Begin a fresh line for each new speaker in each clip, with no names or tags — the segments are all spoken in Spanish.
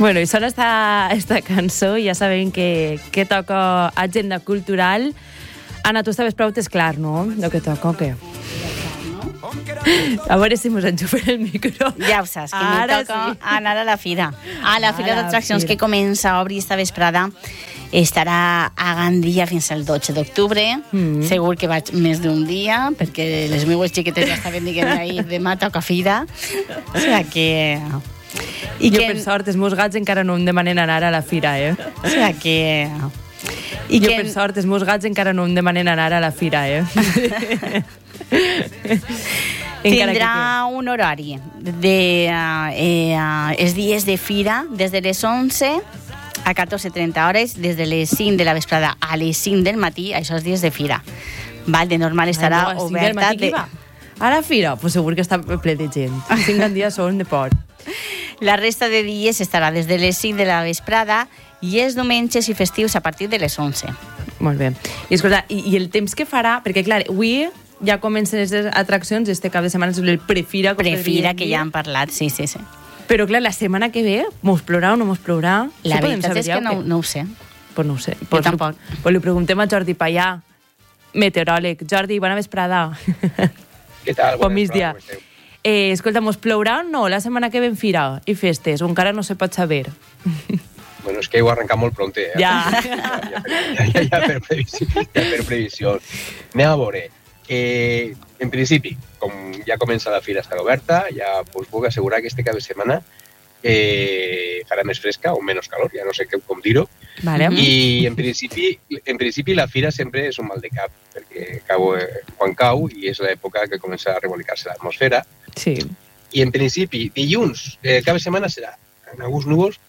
Bueno, i sona esta cançó i ja sabem que toca agenda cultural. Anna, tu estaves prou clar, no? Lo que toca, o què? A veure si mos enxufen el micro.
Ja ho saps, que me toca anar a la fira. A la fira d'atraccions que comença a obrir esta vesprada. Estarà a Gandia fins al 12 d'octubre. Segur que vaig més d'un dia, perquè les meues xiquetes ja estaven dient ahir demà toca fira. O sigui que...
Jo, per sort, els meus gats encara no em demanen anar a la fira, eh?
O sigui que...
Per sort, els meus gats encara no em demanen anar a la fira, eh?
Tindrà un horari els dies de fira des de les 11 a 14:30 hores, des de les 5 de la vesprada a les 5 del matí, això és dies de fira. Val, de normal estarà oberta...
A la fira? Pues segur que està ple de gent. 5 dies són de port.
La resta de dies estarà des de les 5 de la vesprada i els diumenges i festius a partir de les 11.
Molt bé. I escolta, i el temps que farà... Perquè, clar, avui ja comencen les atraccions, este cap de setmana és el prefira.
Prefira, que ja han parlat, sí.
Però, clar, la setmana que ve, mos plourà o no mos plourà?
La veritat és que no ho sé.
Pues no ho sé.
Jo tampoc.
Pues li preguntem a Jordi Payà, meteoròleg. Jordi, bona vesprada.
Què tal?
Bon migdia. Escolta, mos plourà o no la setmana que ve en fira i festes? O encara no se pot saber?
Bueno, és que heu arrencat molt pronte, eh?
Ja
per previsió. Anem a veure. En principi, com ja comença la fira a estar oberta, ja us puc assegurar que este cap de setmana farà més fresca o menys calor, ja no sé com dir-ho.
Vale.
I en principi la fira sempre és un mal de cap, perquè quan cau i és l'època que comença a rebolicar-se l'atmosfera.
Sí.
I en principi, dilluns, cap de setmana serà en alguns núvols,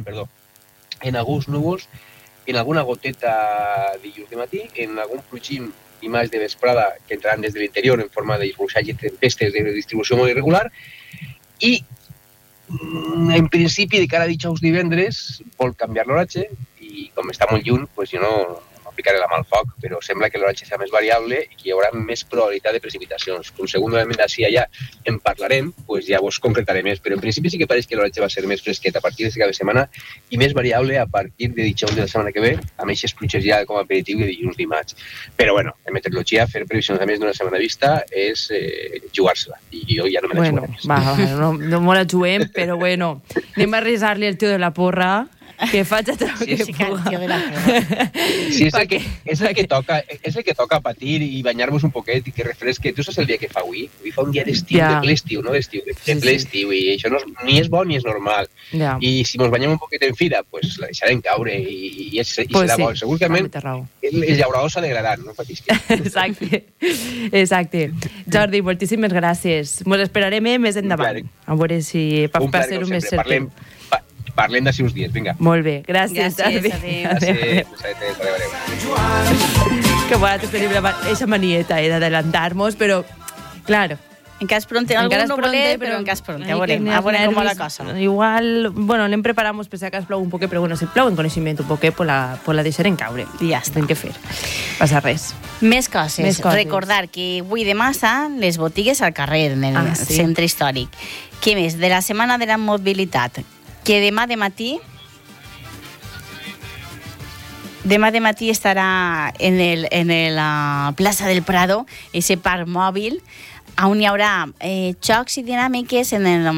en alguna goteta dilluns de matí, en algun plugim imatges de vesprada que entraran des de l'interior en forma de fluixatge i tempestes de distribució molt irregular, i en principi de cara a dijous divendres vol canviar l'horatge i com està molt lluny, pues jo no aplicaré la mà al foc, però sembla que l'horatge serà més variable i que hi haurà més probabilitat de precipitacions. Com segon element d'ací allà en parlarem, pues ja vos concretaré més, però en principi sí que pareix que l'horatge va ser més fresquet a partir de cada setmana i més variable a partir de dijous de la setmana que ve, amb eixes pluges ja com a aperitiu de dilluns dimarts. Però bueno, en meteorologia, fer previsions a més d'una setmana vista és jugar-se-la, i jo ja no me la jugaré més.
No me la juguem, però bueno, anem a resar-li el tio de la porra, que faig a tot que puga.
Sí, és el que toca patir i banyar-vos un poquet i que refresque. Tu saps el dia que fa avui? Avui fa un dia d'estiu, de ple estiu, no d'estiu, de ple estiu, i això ni és bo ni és normal. I si ens banyem un poquet en fira, pues la deixarem caure i serà bo. Segurament els llauradors s'alegraran, no patisquen.
Exacte. Jordi, moltíssimes gràcies. Ens esperarem més endavant. A veure si per ser-ho més certer.
Parlem d'ací uns dies, vinga.
Molt bé, gràcies.
Adéu.
Que vosaltres tenim aquesta manieta d'adelantar-nos, però, clar...
Encara és pronte, algun no voler, però encara és pronte. A veure com va la cosa.
Igual, bueno, anem preparant-nos per si acas plou un poquet, però bueno, si plou en coneixement un poquet, pues la deixarem caure.
I ja està.
Què fer. Passa res.
Més coses. Recordar que avui de massa les botigues al carrer, en el centre històric. Què més? De la Setmana de la Mobilitat, que demà de matí estarà en la plaça del Prado, ese parc mòbil, on hi haurà xocs i dinàmiques en el...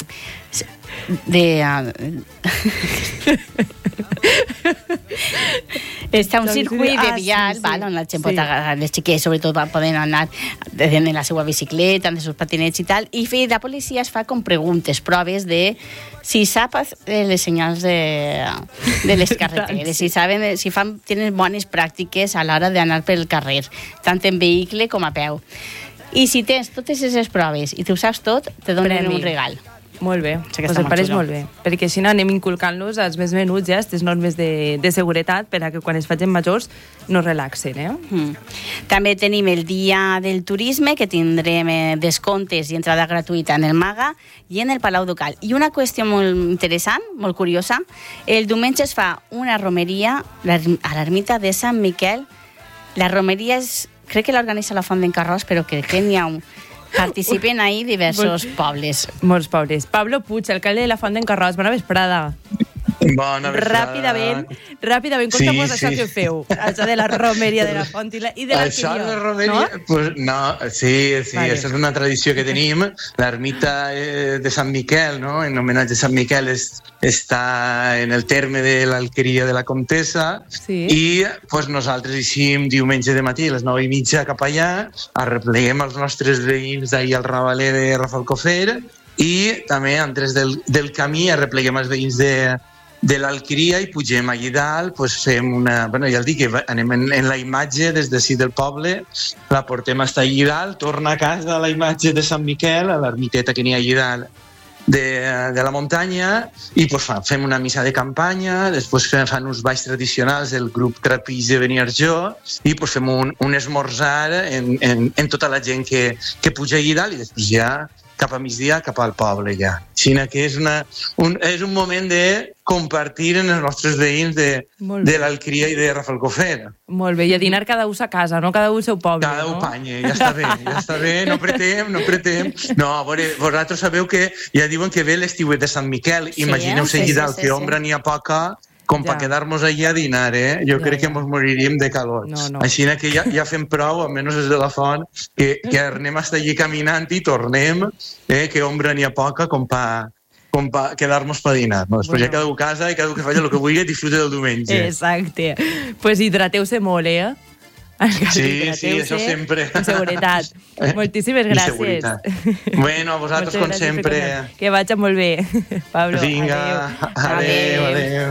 Està un circuit de vial, on la gent pot agarrar, les xiques sobretot poden anar en la seva bicicleta, en els seus patinets i tal, i la policia es fa com preguntes, proves de si sap les senyals de les carreteres, si tenen bones pràctiques a l'hora d'anar pel carrer, tant en vehicle com a peu. I si tens totes aquestes proves i tu saps tot, te donen un regal.
Molt bé, us pareix molt bé, perquè així anem inculcant-los als més menuts ja aquestes normes de seguretat per a que quan es facin majors no relaxen.
També tenim el dia del turisme, que tindrem descomptes i entrada gratuïta en el Maga i en el Palau Ducal. I una qüestió molt interessant, molt curiosa, el diumenge es fa una romeria a l'ermita de Sant Miquel. La romeria crec que l'organitza la Font d'en Carròs, però crec que n'hi ha participen ahí diversos pobles.
Molts pobles. Pablo Puig, alcalde de la Font d'en Carròs, bona vesprada.
Bona vesprada.
Ràpidament, conta'm això que feu, això de la romeria de la font i de l'alqueria.
Això de la romeria, no? Pues no, sí, vale. Això és una tradició que tenim. L'ermita de Sant Miquel, no? En homenatge a Sant Miquel, està en el terme de l'alqueria de la Comtessa, sí. I pues, nosaltres eixim diumenge de matí a les 9:30 cap allà, arrepleguem els nostres veïns d'ahir al Ravaler de Rafelcofer i també antes del camí arrepleguem els veïns de l'alqueria i pugem allà dalt, pues fem una... Bueno, ja el dic, anem en la imatge des d'ací del poble, la portem fins allà dalt, torna a casa la imatge de Sant Miquel, a l'ermiteta que n'hi ha allà dalt de la muntanya, i pues, fem una missa de campanya, després fan uns balls tradicionals del grup Trapís de Beniarjó, i pues, fem un esmorzar en tota la gent que puja allà dalt, i després ja cap a migdia, cap al poble ja. Així que és un moment de compartir amb els nostres veïns de l'Alqueria i de Rafelcofer.
Molt bé, i a dinar cada un a casa, no? Cada un al seu poble,
cada un panya, ja està bé, no pretem. No, a veure, vosaltres sabeu que ja diuen que ve l'estiuet de Sant Miquel, imagineu-se allà dalt, que ombra n'hi ha poca, com per quedar-nos allà a dinar, Jo crec que ens moriríem de calor.
No.
Així que ja fem prou, almenys des de la font, que anem fins allà caminant i tornem, que ombra n'hi ha poca, com per quedar-nos per dinar. Després ja cada un a casa i cada un que faci el que vulgui i disfruta del diumenge.
Exacte. Pues hidrateu-se molt,
Sí, això sempre.
Amb seguretat. Moltíssimes gràcies.
Bueno, a vosaltres, com sempre.
Que vagi molt bé, Pablo.
Vinga, adéu.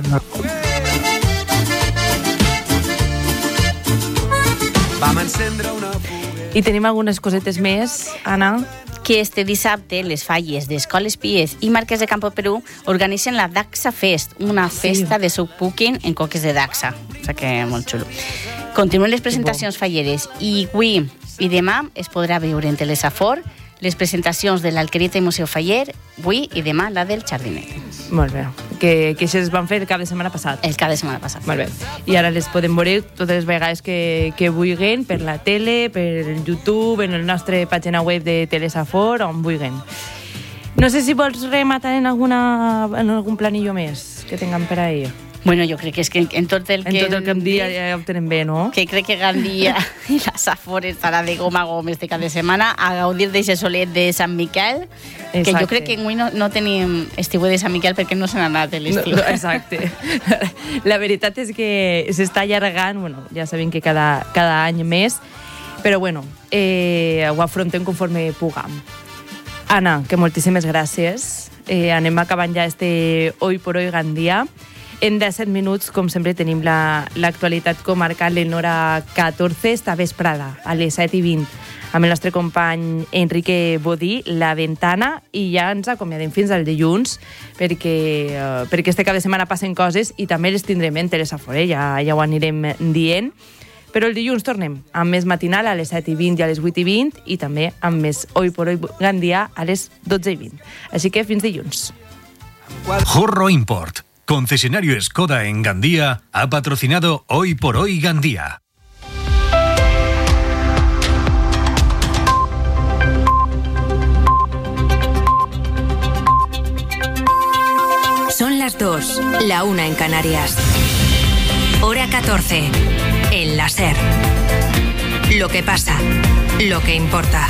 Vam encendre una foguera.
I tenim algunes cosetes més, Anna?
Que este dissabte les falles d'Escoles Pies i Marques de Campo Perú organitzen la Daxa Fest, una festa de souk-cooking en coques de Daxa. O sigui que molt xulo. Continuen les presentacions falleres i avui i demà es podrà veure en Telesafor les presentacions de l'Alquerieta i Museu Faller, avui i demà la del Jardinet.
Molt bé. Que això es van fer el cap de setmana passat.
El cap de setmana passat.
Molt bé. I ara les podem veure totes les vegades que vulguin, per la tele, per YouTube, en el nostre pàgina web de Telesafor, on vulguin. No sé si vols rematar en algun planillo més que tinguem per ahir.
Bueno, jo crec que és que en tot el que
hem dit ja ho tenem bé, no?
Que crec que Gandia i la Safor estarà de goma a gom este cap de setmana a gaudir d'aquest solet de Sant Miquel. Exacte. Que jo crec que avui no tenim estiuet de Sant Miquel perquè no se n'ha anat l'estiu.
No, exacte. La veritat és que s'està allargant, bueno, ja sabem que cada any més, però bueno, ho afrontem conforme puguem. Anna, que moltíssimes gràcies. Anem acabant ja Hoy por Hoy Gandia. En 17 minuts, com sempre, tenim l'actualitat comarcal en hora 14, esta vesprada, a les 7:20, amb el nostre company Enrique Bodí, La Ventana, i ja ens acomiadem fins al dilluns, perquè este cap de setmana passen coses i també les tindrem en Telesafor, ja ho anirem dient. Però el dilluns tornem amb més matinal a les 7:20 i a les 8:20 i també amb més Hoy por Hoy Gandia a les 12:20. Així que fins dilluns.
Jorro Import, concesionario Skoda en Gandía, ha patrocinado Hoy por Hoy Gandía.
Son las 2, la 1 en Canarias. Hora 14, en la SER. Lo que pasa, lo que importa.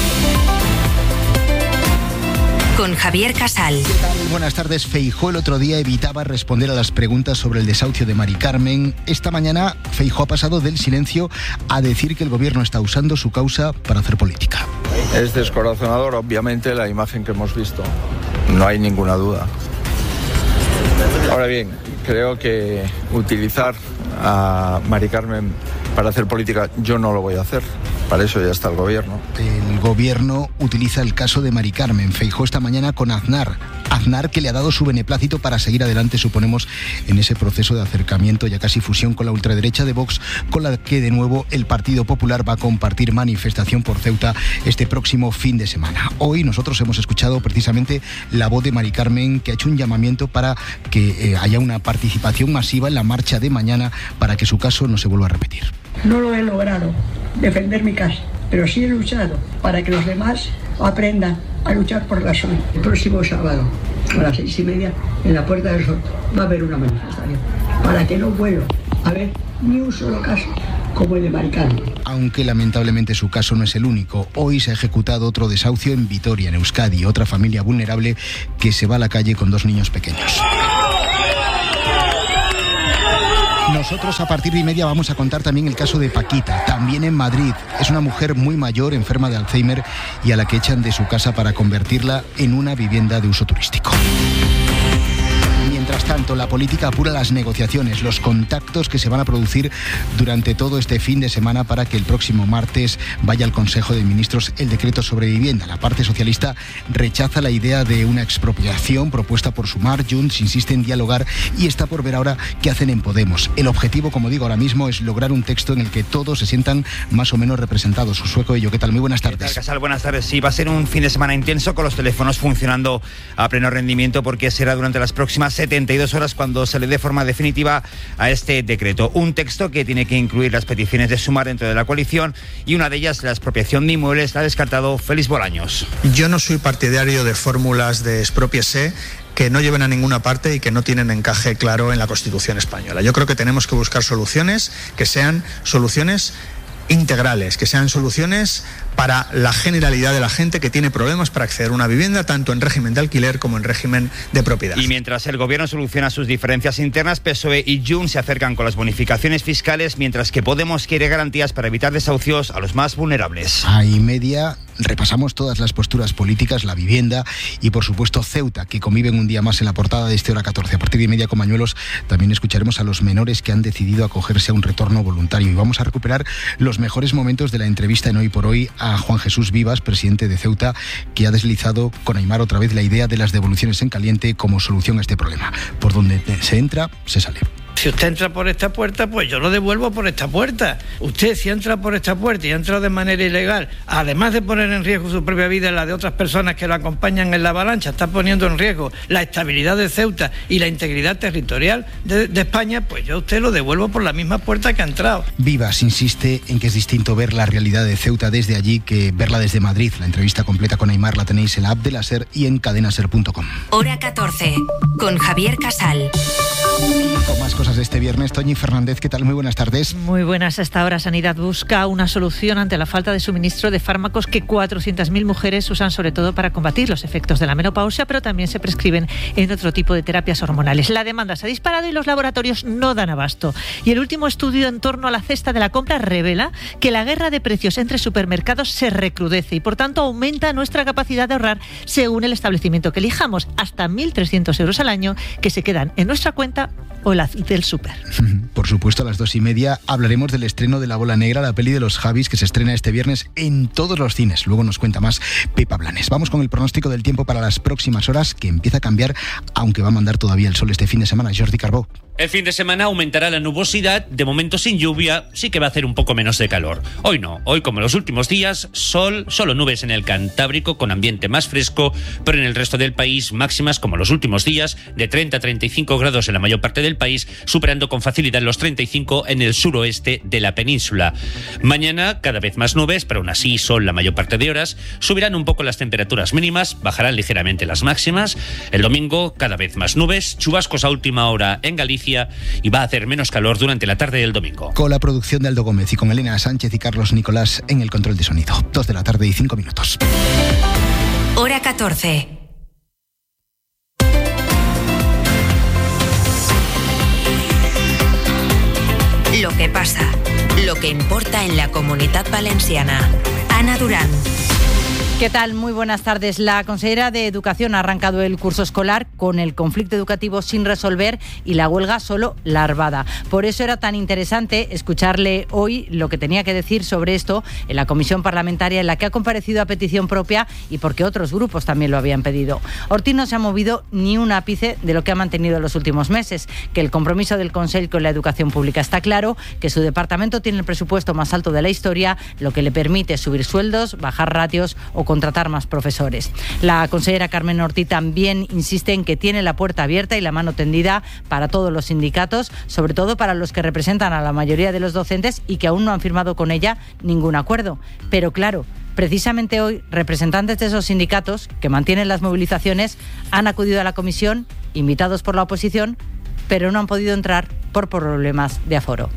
Con Javier Casal.
¿Qué tal? Buenas tardes. Feijóo el otro día evitaba responder a las preguntas sobre el desahucio de Mari Carmen. Esta mañana Feijóo ha pasado del silencio a decir que el gobierno está usando su causa para hacer política.
Es descorazonador, obviamente, la imagen que hemos visto. No hay ninguna duda. Ahora bien, creo que utilizar a Mari Carmen para hacer política, yo no lo voy a hacer. Para eso ya está el gobierno.
El gobierno utiliza el caso de Mari Carmen. Feijóo esta mañana con Aznar. Aznar, que le ha dado su beneplácito para seguir adelante, suponemos, en ese proceso de acercamiento, ya casi fusión con la ultraderecha de Vox, con la que de nuevo el Partido Popular va a compartir manifestación por Ceuta este próximo fin de semana. Hoy nosotros hemos escuchado precisamente la voz de Mari Carmen, que ha hecho un llamamiento para que haya una participación masiva en la marcha de mañana para que su caso no se vuelva a repetir.
No lo he logrado defender mi casa, pero sí he luchado para que los demás aprendan a luchar por la suya. El próximo sábado, a las 6:30, en la Puerta del Sol, va a haber una manifestación para que no vuelva a haber ni un solo caso como el de Mari Carmen.
Aunque lamentablemente su caso no es el único. Hoy se ha ejecutado otro desahucio en Vitoria, en Euskadi, otra familia vulnerable que se va a la calle con 2 niños pequeños. Nosotros a partir de 1:30 vamos a contar también el caso de Paquita, también en Madrid. Es una mujer muy mayor, enferma de Alzheimer, y a la que echan de su casa para convertirla en una vivienda de uso turístico. Mientras tanto, la política apura las negociaciones, los contactos que se van a producir durante todo este fin de semana para que el próximo martes vaya al Consejo de Ministros el decreto sobre vivienda. La parte socialista rechaza la idea de una expropiación propuesta por Sumar. Junts insiste en dialogar y está por ver ahora qué hacen en Podemos. El objetivo, como digo ahora mismo, es lograr un texto en el que todos se sientan más o menos representados. Sueco Ello, ¿qué tal? Muy buenas tardes.
¿Qué tal, Casal? Buenas tardes. Sí, va a ser un fin de semana intenso con los teléfonos funcionando a pleno rendimiento porque será durante las próximas 72 horas cuando se le dé forma definitiva a este decreto. Un texto que tiene que incluir las peticiones de Sumar dentro de la coalición y una de ellas, la expropiación de inmuebles, la ha descartado Félix Bolaños.
Yo no soy partidario de fórmulas de expropiese que no lleven a ninguna parte y que no tienen encaje claro en la Constitución española. Yo creo que tenemos que buscar soluciones que sean soluciones integrales, que sean soluciones para la generalidad de la gente que tiene problemas para acceder a una vivienda, tanto en régimen de alquiler como en régimen de propiedad.
Y mientras el gobierno soluciona sus diferencias internas, PSOE y Junts se acercan con las bonificaciones fiscales, mientras que Podemos quiere garantías para evitar desahucios a los más vulnerables.
A 1:30 repasamos todas las posturas políticas, la vivienda y, por supuesto, Ceuta, que conviven un día más en la portada de este Hora 14. A partir de 1:30 con Mañuelos también escucharemos a los menores que han decidido acogerse a un retorno voluntario. Y vamos a recuperar los mejores momentos de la entrevista en Hoy por Hoy a Juan Jesús Vivas, presidente de Ceuta, que ha deslizado con Aimar otra vez la idea de las devoluciones en caliente como solución a este problema. Por donde se entra, se sale.
Si usted entra por esta puerta, pues yo lo devuelvo por esta puerta. Usted, si entra por esta puerta y ha entrado de manera ilegal, además de poner en riesgo su propia vida y la de otras personas que lo acompañan en la avalancha, está poniendo en riesgo la estabilidad de Ceuta y la integridad territorial de España, pues yo a usted lo devuelvo por la misma puerta que ha entrado.
Vivas insiste en que es distinto ver la realidad de Ceuta desde allí que verla desde Madrid. La entrevista completa con Aimar la tenéis en la app de la SER y en cadenaser.com.
Hora 14, con Javier Casal.
Con más cosas de este viernes, Toñi Fernández, ¿qué tal? Muy buenas tardes.
Muy buenas. Hasta ahora Sanidad busca una solución ante la falta de suministro de fármacos que 400.000 mujeres usan sobre todo para combatir los efectos de la menopausia, pero también se prescriben en otro tipo de terapias hormonales. La demanda se ha disparado y los laboratorios no dan abasto. Y el último estudio en torno a la cesta de la compra revela que la guerra de precios entre supermercados se recrudece y por tanto aumenta nuestra capacidad de ahorrar según el establecimiento que elijamos, hasta 1.300 euros al año que se quedan en nuestra cuenta o la del súper.
Por supuesto, a las 2:30 hablaremos del estreno de La Bola Negra, la peli de los Javis, que se estrena este viernes en todos los cines. Luego nos cuenta más Pepa Blanes. Vamos con el pronóstico del tiempo para las próximas horas, que empieza a cambiar, aunque va a mandar todavía el sol este fin de semana. Jordi Carbó.
El fin de semana aumentará la nubosidad, de momento sin lluvia, sí que va a hacer un poco menos de calor. Hoy no, hoy como los últimos días, sol, solo nubes en el Cantábrico con ambiente más fresco, pero en el resto del país máximas como los últimos días, de 30 a 35 grados en la mayor parte del país, superando con facilidad los 35 en el suroeste de la península. Mañana cada vez más nubes, pero aún así sol la mayor parte de horas, subirán un poco las temperaturas mínimas, bajarán ligeramente las máximas. El domingo cada vez más nubes, chubascos a última hora en Galicia, y va a hacer menos calor durante la tarde del domingo.
Con la producción de Aldo Gómez y con Elena Sánchez y Carlos Nicolás en el control de sonido. 2:05 p.m.
Hora 14. Lo que pasa, lo que importa en la Comunitat Valenciana. Ana Durán.
¿Qué tal? Muy buenas tardes. La consellera de Educación ha arrancado el curso escolar con el conflicto educativo sin resolver y la huelga solo larvada. Por eso era tan interesante escucharle hoy lo que tenía que decir sobre esto en la comisión parlamentaria en la que ha comparecido a petición propia y porque otros grupos también lo habían pedido. Ortiz no se ha movido ni un ápice de lo que ha mantenido en los últimos meses, que el compromiso del Consell con la educación pública está claro, que su departamento tiene el presupuesto más alto de la historia, lo que le permite subir sueldos, bajar ratios o contratar más profesores. La consellera Carmen Ortiz también insiste en que tiene la puerta abierta y la mano tendida para todos los sindicatos, sobre todo para los que representan a la mayoría de los docentes y que aún no han firmado con ella ningún acuerdo. Pero claro, Precisamente hoy, representantes de esos sindicatos que mantienen las movilizaciones han acudido a la comisión, invitados por la oposición, pero no han podido entrar por problemas de aforo.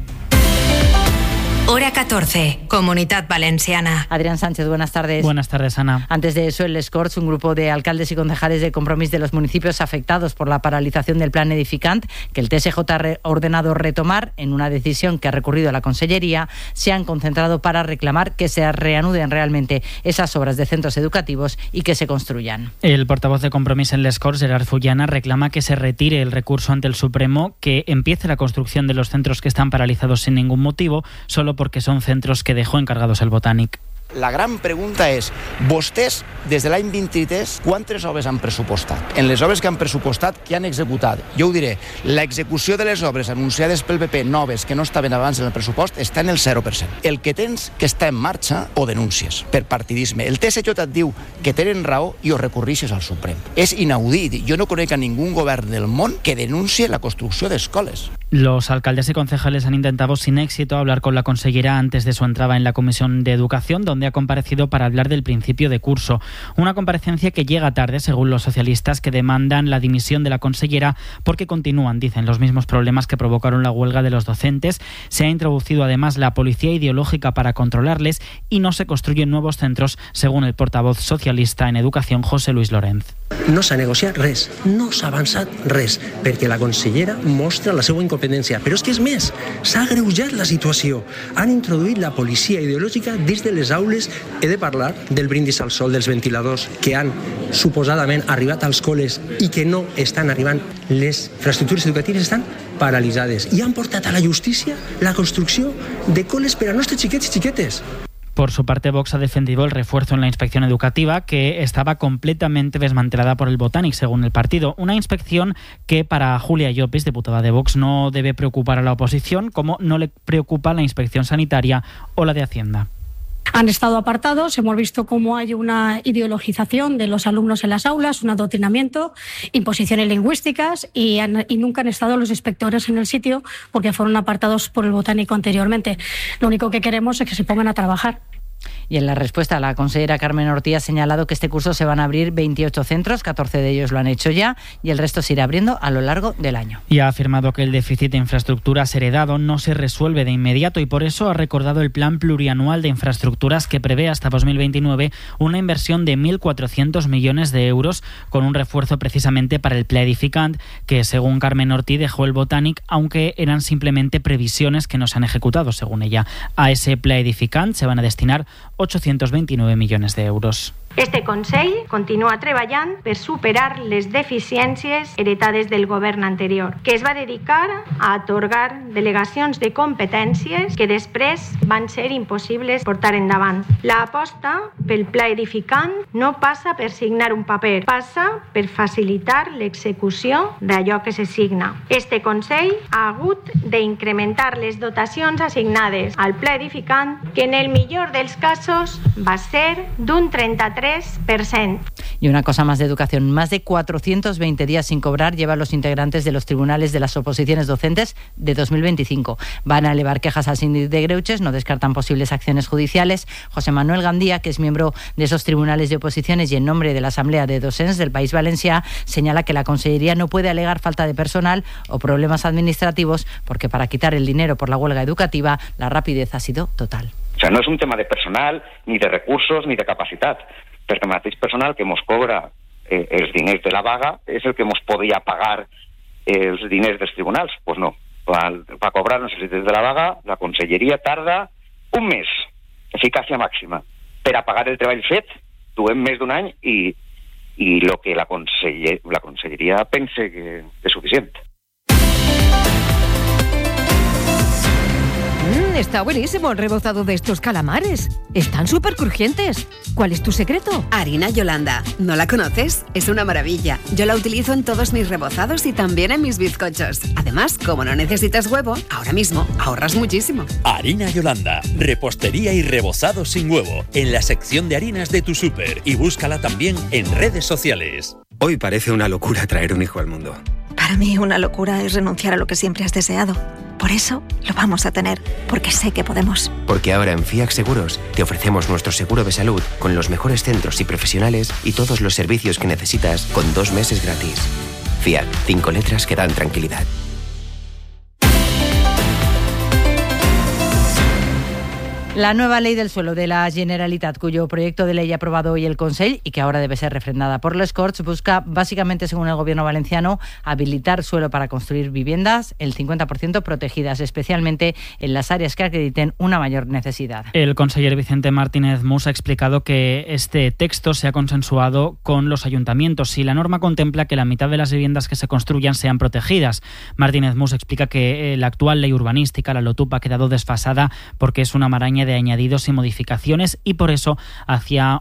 Hora 14, Comunitat Valenciana.
Adrián Sánchez, buenas tardes.
Buenas tardes, Ana.
Antes de eso, el Les Corts, un grupo de alcaldes y concejales de Compromís de los municipios afectados por la paralización del plan Edificant, que el TSJ ha ordenado retomar en una decisión que ha recurrido a la Consellería, se han concentrado para reclamar que se reanuden realmente esas obras de centros educativos y que se construyan.
El portavoz de Compromís en Les Corts, Gerard Fullana, reclama que se retire el recurso ante el Supremo, que empiece la construcción de los centros que están paralizados sin ningún motivo, solo porque son centros que dejó encargados el Botànic.
La gran pregunta és, vostès, des de l'any 23, quantes obres han pressupostat? En les obres que han pressupostat, que han executat? Jo ho diré, l'execució de les obres anunciades pel PP noves que no estaven abans en el pressupost està en el 0%. El que tens que està en marxa ho denúncies per partidisme. El TSJ et diu que tenen raó i ho recurrixes al Suprem. És inaudit. Jo no conec a ningún govern del món que denuncie la construcció d'escoles.
Los alcaldes y concejales han intentado sin éxito hablar con la consellera antes de su entrada en la Comisión de Educación, donde ha comparecido para hablar del principio de curso. Una comparecencia que llega tarde, según los socialistas, que demandan la dimisión de la consellera porque continúan, dicen, los mismos problemas que provocaron la huelga de los docentes. Se ha introducido además la policía ideológica para controlarles y no se construyen nuevos centros, según el portavoz socialista en Educación, José Luis Lorenz.
No s'ha negociat res, no s'ha avançat res, perquè la consellera mostra la seva incompetència. Però és que és més, s'ha agreujat la situació. Han introduït la policia ideològica des de les aules. He de parlar del brindis al sol, dels ventiladors que han suposadament arribat als col·les i que no estan arribant. Les infraestructures educatives estan paralitzades i han portat a la justícia la construcció de col·les per a nostres xiquets i xiquetes.
Por su parte, Vox ha defendido el refuerzo en la inspección educativa, que estaba completamente desmantelada por el Botànic, según el partido. Una inspección que para Julia Llopis, diputada de Vox, no debe preocupar a la oposición, como no le preocupa la inspección sanitaria o la de Hacienda.
Han estado apartados, hemos visto cómo hay una ideologización de los alumnos en las aulas, un adoctrinamiento, imposiciones lingüísticas y nunca han estado los inspectores en el sitio porque fueron apartados por el Botánico anteriormente. Lo único que queremos es que se pongan a trabajar.
Y en la respuesta, la consellera Carmen Ortí ha señalado que este curso se van a abrir 28 centros, 14 de ellos lo han hecho ya y el resto se irá abriendo a lo largo del año.
Y ha afirmado que el déficit de infraestructuras heredado no se resuelve de inmediato y por eso ha recordado el plan plurianual de infraestructuras que prevé hasta 2029 una inversión de 1.400 millones de euros con un refuerzo precisamente para el Pla Edificant, que según Carmen Ortí dejó el Botànic, aunque eran simplemente previsiones que no se han ejecutado, según ella. A ese Pla Edificant se van a destinar 829 millones de euros.
Este Consell continua treballant per superar les deficiències heretades del govern anterior, que es va dedicar a atorgar delegacions de competències que després van ser impossibles portar endavant. L'aposta pel Pla Edificant no passa per signar un paper, passa per facilitar l'execució d'allò que se signa. Este Consell ha hagut d'incrementar les dotacions assignades al Pla Edificant, que en el millor dels casos va ser d'un 33%.
Y una cosa más de educación. Más de 420 días sin cobrar llevan los integrantes de los tribunales de las oposiciones docentes de 2025. Van a elevar quejas al síndic de Greuges, no descartan posibles acciones judiciales. José Manuel Gandía, que es miembro de esos tribunales de oposiciones y en nombre de la Asamblea de Docents del País Valencià, señala que la Consellería no puede alegar falta de personal o problemas administrativos porque para quitar el dinero por la huelga educativa la rapidez ha sido total.
O sea, no es un tema de personal, ni de recursos, ni de capacitat. Perquè el mateix personal que mos cobra els diners de la vaga és el que mos podia pagar els diners dels tribunals. Doncs no. Per cobrar-nos els diners de la vaga, la Conselleria tarda un mes, eficàcia màxima. Per a pagar el treball fet, duem més d'un any i el que la Conselleria pensa que és suficient.
Está buenísimo el rebozado de estos calamares. Están súper crujientes. ¿Cuál es tu secreto?
Harina Yolanda. ¿No la conoces? Es una maravilla. Yo la utilizo en todos mis rebozados y también en mis bizcochos. Además, como no necesitas huevo, ahora mismo ahorras muchísimo.
Harina Yolanda. Repostería y rebozado sin huevo. En la sección de harinas de tu súper. Y búscala también en redes sociales.
Hoy parece una locura traer un hijo al mundo.
Para mí una locura es renunciar a lo que siempre has deseado. Por eso lo vamos a tener, porque sé que podemos.
Porque ahora en FIAC Seguros te ofrecemos nuestro seguro de salud con los mejores centros y profesionales y todos los servicios que necesitas con 2 meses gratis. FIAC, 5 letras que dan tranquilidad.
La nueva ley del suelo de la Generalitat, cuyo proyecto de ley ha aprobado hoy el Consell y que ahora debe ser refrendada por les Corts, busca básicamente, según el gobierno valenciano, habilitar suelo para construir viviendas, el 50% protegidas, especialmente en las áreas que acrediten una mayor necesidad.
El conseller Vicente Martínez Mus ha explicado que este texto se ha consensuado con los ayuntamientos y la norma contempla que la mitad de las viviendas que se construyan sean protegidas. Martínez Mus explica que la actual ley urbanística, la LOTUP, ha quedado desfasada porque es una maraña de añadidos y modificaciones y por eso hacía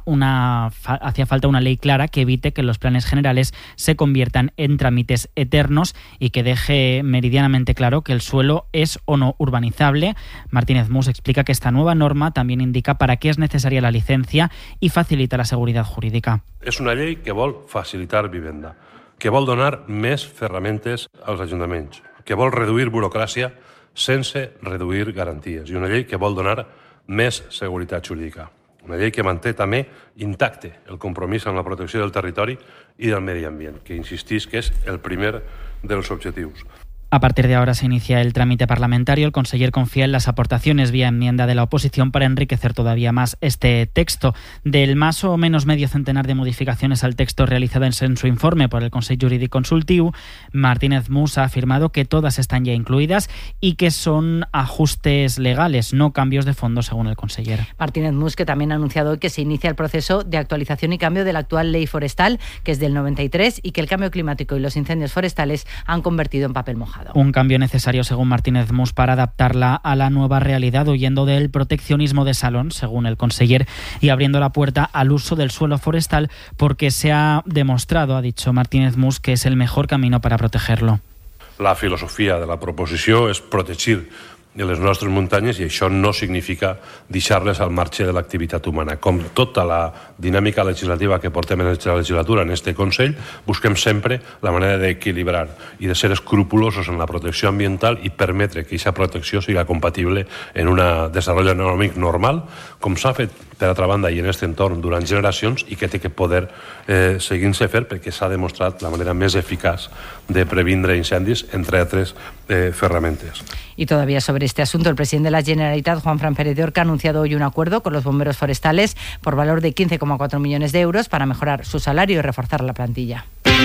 falta una ley clara que evite que los planes generales se conviertan en trámites eternos y que deje meridianamente claro que el suelo es o no urbanizable. Martínez Mus explica que esta nueva norma también indica para qué es necesaria la licencia y facilita la seguridad jurídica.
És una llei que vol facilitar vivenda, que vol donar més ferramentes als ajuntaments, que vol reduir burocràcia sense reduir garanties i una llei que vol donar més seguretat jurídica. Una llei que manté també intacte el compromís amb la protecció del territori i del medi ambient, que insistís que és el primer dels objectius.
A partir de ahora se inicia el trámite parlamentario. El conseller confía en las aportaciones vía enmienda de la oposición para enriquecer todavía más este texto. Del más o menos medio centenar de modificaciones al texto realizadas en su informe por el Consell Jurídic Consultiu, Martínez Mus ha afirmado que todas están ya incluidas y que son ajustes legales, no cambios de fondo, según el conseller.
Martínez Mus, que también ha anunciado hoy que se inicia el proceso de actualización y cambio de la actual ley forestal, que es del 93, y que el cambio climático y los incendios forestales han convertido en papel mojado.
Un cambio necesario, según Martínez Mus, para adaptarla a la nueva realidad, huyendo del proteccionismo de salón, según el conseller, y abriendo la puerta al uso del suelo forestal, porque se ha demostrado, ha dicho Martínez Mus, que es el mejor camino para protegerlo.
La filosofia de la proposició és protegir les nostres muntanyes i això no significa deixar-les al marge de l'activitat humana. Com tota la dinàmica legislativa que portem en aquesta legislatura en este Consell, busquem sempre la manera d'equilibrar i de ser escrupulosos en la protecció ambiental i permetre que aquesta protecció siga compatible en un desenvolupament econòmic normal, com s'ha fet per altra banda i en aquest entorn durant generacions i que té que poder seguir-se fer perquè s'ha demostrat la manera més eficaç de previndre incendis, entre altres ferramentes.
Y todavía sobre este asunto, el presidente de la Generalitat, Juanfran Pérez de Orca, ha anunciado hoy un acuerdo con los bomberos forestales por valor de 15,4 millones de euros para mejorar su salario y reforzar la plantilla.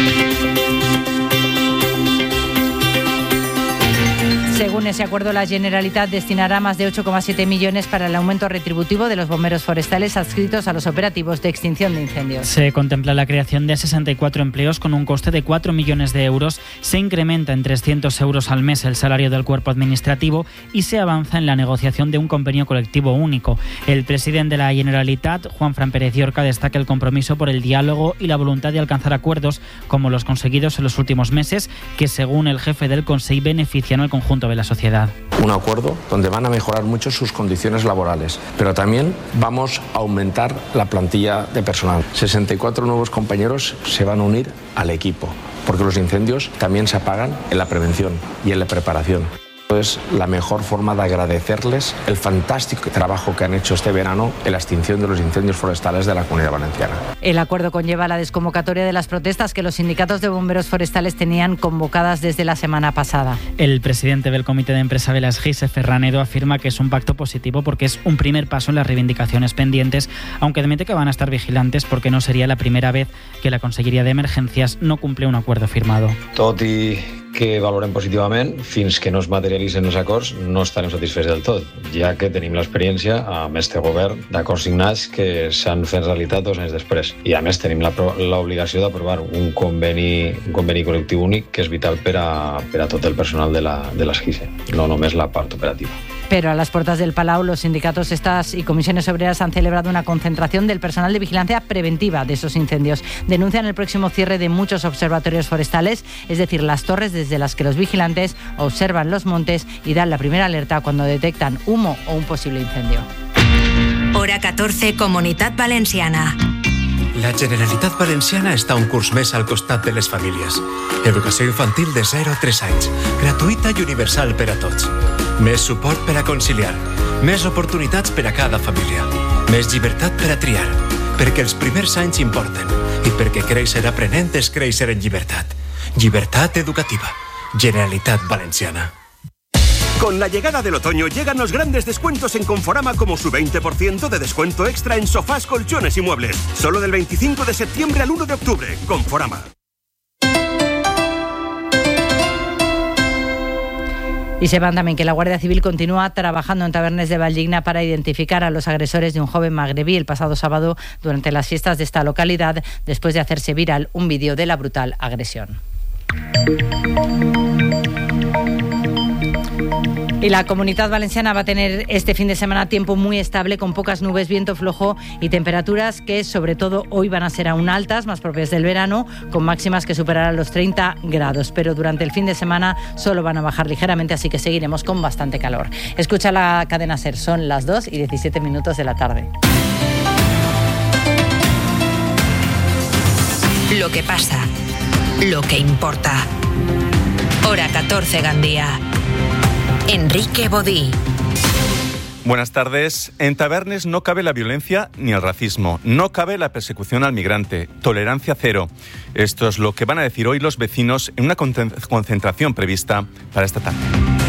Según ese acuerdo, la Generalitat destinará más de 8,7 millones para el aumento retributivo de los bomberos forestales adscritos a los operativos de extinción de incendios.
Se contempla la creación de 64 empleos con un coste de 4 millones de euros. Se incrementa en 300 euros al mes el salario del cuerpo administrativo y se avanza en la negociación de un convenio colectivo único. El presidente de la Generalitat, Juanfran Pérez de Orca, destaca el compromiso por el diálogo y la voluntad de alcanzar acuerdos como los conseguidos en los últimos meses, que según el jefe del Consell benefician al conjunto de la sociedad.
Un acuerdo donde van a mejorar mucho sus condiciones laborales, pero también vamos a aumentar la plantilla de personal. 64 nuevos compañeros se van a unir al equipo, porque los incendios también se apagan en la prevención y en la preparación. Es la mejor forma de agradecerles el fantástico trabajo que han hecho este verano en la extinción de los incendios forestales de la Comunidad Valenciana.
El acuerdo conlleva la desconvocatoria de las protestas que los sindicatos de bomberos forestales tenían convocadas desde la semana pasada.
El presidente del Comité de Empresa de las GISE, Ferran Edo, afirma que es un pacto positivo porque es un primer paso en las reivindicaciones pendientes, aunque admite que van a estar vigilantes porque no sería la primera vez que la Conselleria de Emergencias no cumple un acuerdo firmado.
Tot i que valorem positivament, fins que no es materialitzen els acords no estarem satisfets del tot, ja que tenim l'experiència amb este govern d'acords signats que s'han fet realitat 2 anys després. I a més tenim l'obligació d'aprovar un conveni col·lectiu únic que és vital per a tot el personal de les GISE, no només la part operativa.
Pero a las puertas del Palau, los sindicatos estas y comisiones obreras han celebrado una concentración del personal de vigilancia preventiva de esos incendios. Denuncian el próximo cierre de muchos observatorios forestales, es decir, las torres desde las que los vigilantes observan los montes y dan la primera alerta cuando detectan humo o un posible incendio.
Hora 14, Comunitat Valenciana.
La Generalitat Valenciana està un curs més al costat de les famílies. Educació infantil de 0 a 3 anys, gratuïta i universal per a tots. Més suport per a conciliar, més oportunitats per a cada família, més llibertat per a triar, perquè els primers anys importen i perquè créixer aprenent és créixer en llibertat. Llibertat educativa. Generalitat Valenciana.
Con la llegada del otoño llegan los grandes descuentos en Conforama, como su 20% de descuento extra en sofás, colchones y muebles. Solo del 25 de septiembre al 1 de octubre. Conforama.
Y sepan también que la Guardia Civil continúa trabajando en Tabernes de Valldigna para identificar a los agresores de un joven magrebí el pasado sábado durante las fiestas de esta localidad, después de hacerse viral un vídeo de la brutal agresión. Y la Comunidad Valenciana va a tener este fin de semana tiempo muy estable, con pocas nubes, viento flojo y temperaturas que sobre todo hoy van a ser aún altas, más propias del verano, con máximas que superarán los 30 grados. Pero durante el fin de semana solo van a bajar ligeramente, así que seguiremos con bastante calor. Escucha la cadena SER, son las 2:17 de la tarde.
Lo que pasa, lo que importa. Hora 14, Gandía. Enrique Bodí.
Buenas tardes. En Tabernes no cabe la violencia ni el racismo. No cabe la persecución al migrante. Tolerancia cero. Esto es lo que van a decir hoy los vecinos en una concentración prevista para esta tarde.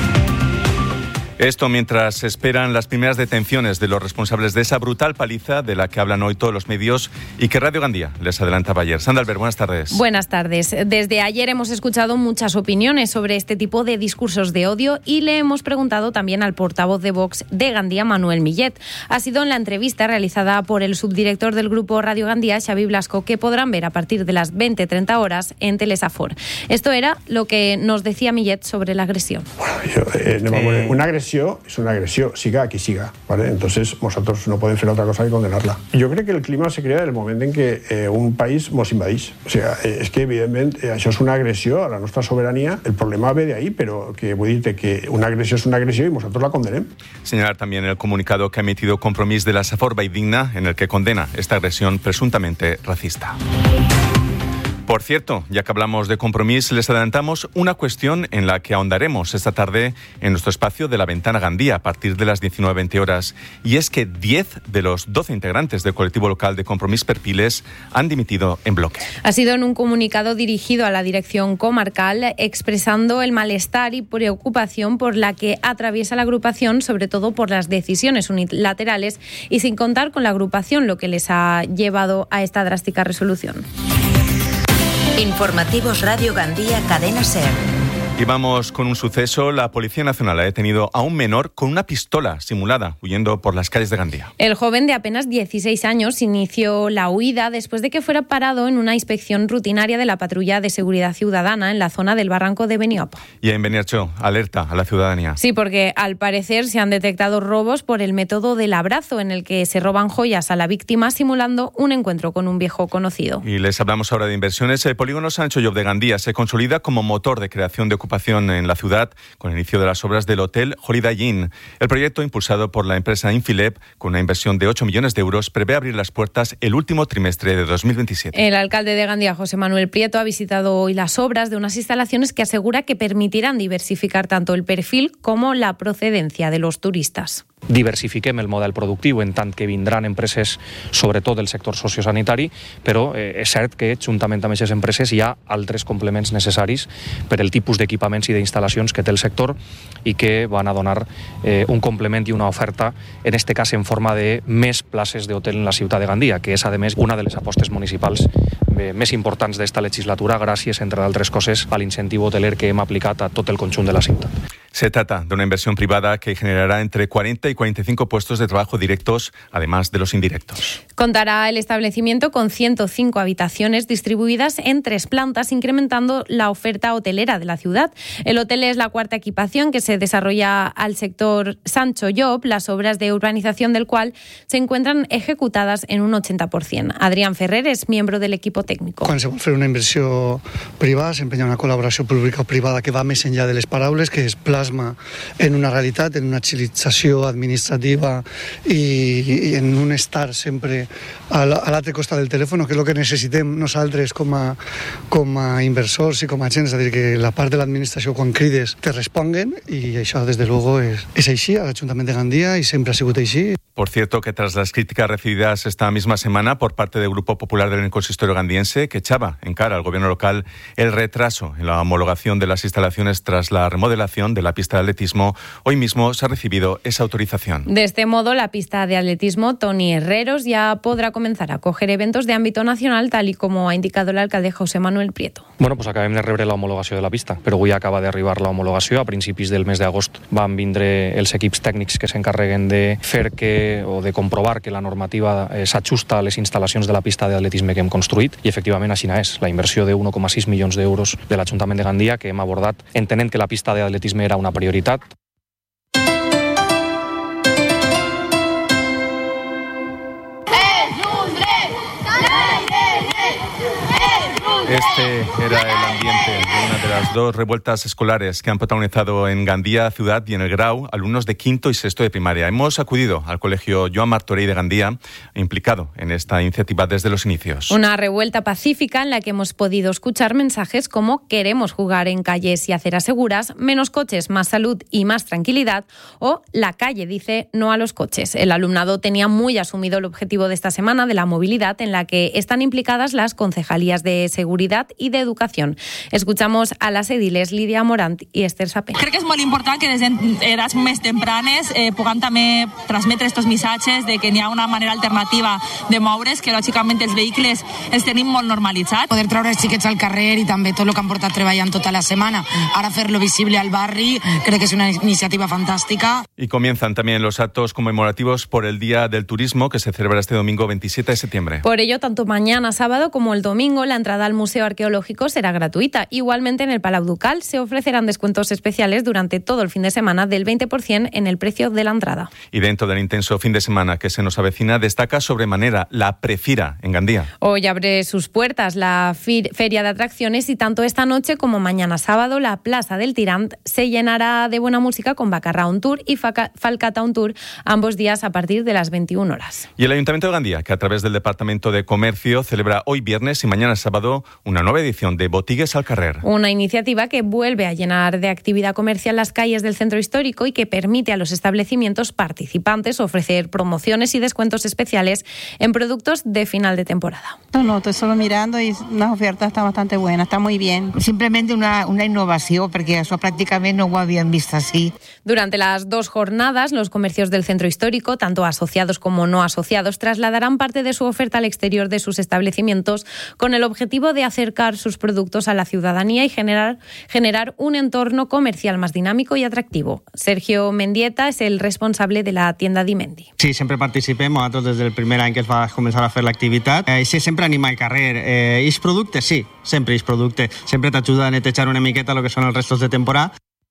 Esto mientras se esperan las primeras detenciones de los responsables de esa brutal paliza de la que hablan hoy todos los medios y que Radio Gandía les adelantaba ayer. Sandra Albert, buenas tardes.
Buenas tardes. Desde ayer hemos escuchado muchas opiniones sobre este tipo de discursos de odio y le hemos preguntado también al portavoz de Vox de Gandía, Manuel Millet. Ha sido en la entrevista realizada por el subdirector del grupo Radio Gandía, Xavi Blasco, que podrán ver a partir de las 20:30 horas en Telesafor. Esto era lo que nos decía Millet sobre la agresión.
Una agresión és una agressió, siga qui siga, ¿vale? Entonces nosaltres no podem fer otra cosa que condenar-la. Jo crec que el clima se crea en el moment en què un país mos invadeix. O sigui, és que evidentment això és una agressió a la nostra sobirania, el problema ve de ahí, però que vull dir que una agressió és una agressió i nosaltres la condenem.
Señalar también el comunicado que ha emitido Compromís de la Safor Valldigna, en el que condena esta agresión presuntamente racista. Por cierto, ya que hablamos de Compromís, les adelantamos una cuestión en la que ahondaremos esta tarde en nuestro espacio de La Ventana Gandía a partir de las 19:20 horas. Y es que 10 de los 12 integrantes del colectivo local de Compromís Perpiles han dimitido en bloque.
Ha sido en un comunicado dirigido a la dirección comarcal, expresando el malestar y preocupación por la que atraviesa la agrupación, sobre todo por las decisiones unilaterales y sin contar con la agrupación, lo que les ha llevado a esta drástica resolución.
Informativos Radio Gandía, Cadena SER.
Y vamos con un suceso. La Policía Nacional ha detenido a un menor con una pistola simulada, huyendo por las calles de Gandía.
El joven de apenas 16 años inició la huida después de que fuera parado en una inspección rutinaria de la Patrulla de Seguridad Ciudadana en la zona del barranco de Beniapo.
Y en Beniarjó, alerta a la ciudadanía.
Sí, porque al parecer se han detectado robos por el método del abrazo, en el que se roban joyas a la víctima simulando un encuentro con un viejo conocido.
Y les hablamos ahora de inversiones. El polígono Sancho Llop de Gandía se consolida como motor de creación de ocupación en la ciudad con el inicio de las obras del Hotel Holiday Inn. El proyecto, impulsado por la empresa Infilep, con una inversión de 8 millones de euros, prevé abrir las puertas el último trimestre de 2027.
El alcalde de Gandía, José Manuel Prieto, ha visitado hoy las obras de unas instalaciones que asegura que permitirán diversificar tanto el perfil como la procedencia de los turistas.
Diversifiquem el model productiu en tant que vindran empreses, sobretot del sector sociosanitari, però és cert que juntament amb aquestes empreses hi ha altres complements necessaris per el tipus d'equipaments i d'instal·lacions que té el sector i que van a donar un complement i una oferta, en este cas en forma de més places d'hotel en la ciutat de Gandía, que és a més una de les apostes municipals més importants d'esta legislatura, gràcies, entre d'altres coses, a l'incentiu hoteler que hem aplicat a tot el conjunt de la ciutat.
Se trata de una inversión privada que generará entre 40 y 45 puestos de trabajo directos, además de los indirectos.
Contará el establecimiento con 105 habitaciones distribuidas en 3 plantas, incrementando la oferta hotelera de la ciudad. El hotel es la cuarta equipación que se desarrolla al sector Sancho Llop, las obras de urbanización del cual se encuentran ejecutadas en un 80%. Adrián Ferrer es miembro del equipo tècnic.
Quan se vol fer una inversió privada, s'emprenya una col·laboració pública o privada que va més enllà de les paraules, que és pla
plasma en una realitat, en una agilització administrativa i en un estar sempre a l'altre costat del telèfon, que és el que necessitem nosaltres com a inversors i com a agents, és a dir, que la part de l'administració quan crides te responguen, i això des de luego és així a l'Ajuntament de Gandia i sempre ha sigut així.
Por cierto, que tras las críticas recibidas esta misma semana por parte del Grupo Popular del Consistorio gandiense, que echaba en cara al gobierno local el retraso en la homologación de las instalaciones tras la remodelación de la pista de atletismo, hoy mismo se ha recibido esa autorización.
De este modo, la pista de atletismo Toni Herreros ya podrá comenzar a acoger eventos de ámbito nacional, tal y como ha indicado el alcalde José Manuel Prieto.
Bueno, pues acabem de rebre la homologació de la pista, però avui acaba d'arribar la homologació. A principis del mes d'agost van vindre els equips tècnics que s'encarreguen de fer o de comprovar que la normativa s'ajusta a les instal·lacions de la pista d'atletisme que hem construït, i efectivament així és. La inversió de 1,6 milions d'euros de l'Ajuntament de Gandia, que hem abordat entenent que la pista d'atletisme era una prioritat.
Este era el ambiente de una de las dos revueltas escolares que han protagonizado en Gandía Ciudad y en el Grau alumnos de quinto y sexto de primaria. Hemos acudido al colegio Joan Martorell de Gandía, implicado en esta iniciativa desde los inicios.
Una revuelta pacífica en la que hemos podido escuchar mensajes como queremos jugar en calles y aceras seguras, menos coches, más salud y más tranquilidad, o la calle dice no a los coches. El alumnado tenía muy asumido el objetivo de esta semana de la movilidad, en la que están implicadas las concejalías de seguridad y de educación. Escuchamos a las ediles Lídia Morant i Esther Sapé.
Crec que és molt important que des d'edats més tempranes puguem també transmetre aquests missatges de que n'hi ha una manera alternativa de moure's, que lògicament els vehicles els tenim molt normalitzats.
Poder treure els xiquets al carrer i també tot el que han portat treballant tota la setmana, ara fer-lo visible al barri, crec que és una iniciativa fantàstica.
Y comienzan también los actos conmemorativos por el Día del Turismo, que se celebra este domingo 27 de septiembre.
Por ello, tanto mañana sábado como el domingo, la entrada al Museo Arqueológico será gratuita. Igualmente, en el Palau Ducal se ofrecerán descuentos especiales durante todo el fin de semana del 20% en el precio de la entrada.
Y dentro del intenso fin de semana que se nos avecina, destaca sobremanera la Prefira en Gandía.
Hoy abre sus puertas la feria de atracciones y tanto esta noche como mañana sábado la Plaza del Tirant se llenará de buena música con Bacarra On Tour y Falcata On Tour, ambos días a partir de las 21 horas.
Y el Ayuntamiento de Gandía, que a través del Departamento de Comercio celebra hoy viernes y mañana sábado una nueva edición de Botigues al Carrer.
Una iniciativa que vuelve a llenar de actividad comercial las calles del centro histórico y que permite a los establecimientos participantes ofrecer promociones y descuentos especiales en productos de final de temporada.
No, estoy solo mirando y las ofertas están bastante buenas, está muy bien.
Simplemente una innovació, perquè això pràcticament no ho havíem vist així.
Durante las 2 jornadas, los comercios del centro histórico, tanto asociados como no asociados, trasladarán parte de su oferta al exterior de sus establecimientos con el objetivo de acercar sus productos a la ciudadanía y generar un entorno comercial más dinámico y atractivo. Sergio Mendieta es el responsable de la tienda Dimendi.
Sí, sempre participem, nosaltres des del primer any que es va començar a fer l'activitat. Sí, sempre anima al carrer. Ix producte? Sí, sempre ix producte. Sempre t'ajuda a netejar una miqueta el que són els restos de temporada.